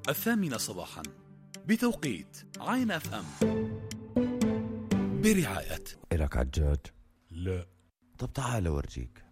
الثامنة صباحا بتوقيت عين اف ام، برعاية. إلك عجاج؟ لا. طب تعال أورجيك.